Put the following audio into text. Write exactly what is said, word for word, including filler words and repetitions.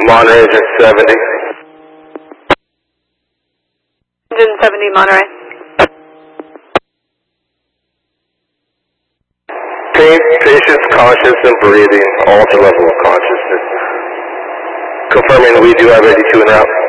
Monterey, engine seventy. Engine seventy, Monterey. Team, patience, conscious, and breathing, alter level of consciousness. Confirming we do have eighty-two en route.